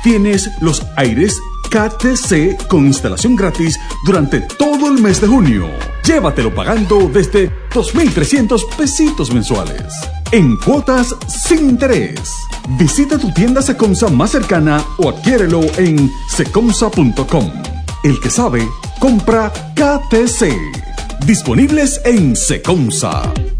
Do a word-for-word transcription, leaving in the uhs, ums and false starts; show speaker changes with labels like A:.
A: tienes los aires K T C con instalación gratis durante todo el mes de junio. Llévatelo pagando desde dos mil trescientos pesitos mensuales, en cuotas sin interés. Visita tu tienda Secomsa más cercana o adquiérelo en secomsa punto com. El que sabe, compra K T C. Disponibles en Secomsa.